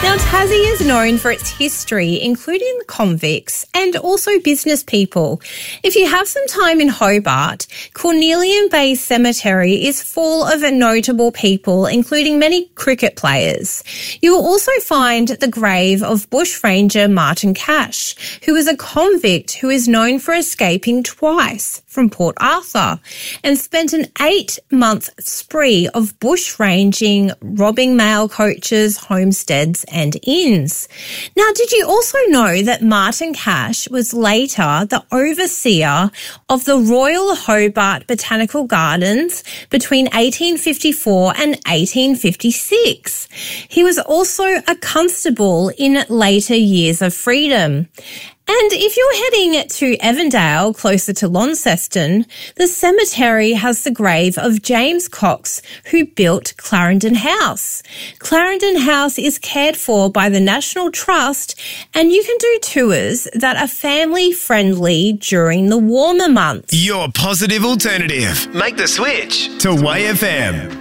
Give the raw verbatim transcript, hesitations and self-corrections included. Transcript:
Now, Tassie is known for its history, including convicts and also business people. If you have some time in Hobart, Cornelian Bay Cemetery is full of notable people, including many cricket players. You will also find the grave of bushranger Martin Cash, who was a convict who is known for escaping twice from Port Arthur and spent an eight-month spree of bushranging, robbing mail coaches, homesteads and inns. Now, did you also know that Martin Cash was later the overseer of the Royal Hobart Botanical Gardens between eighteen fifty-four and eighteen fifty-six? He was also a constable in later years of freedom. And if you're heading to Evandale, closer to Launceston, the cemetery has the grave of James Cox, who built Clarendon House. Clarendon House is cared for by the National Trust, and you can do tours that are family-friendly during the warmer months. Your positive alternative. Make the switch to Y F M.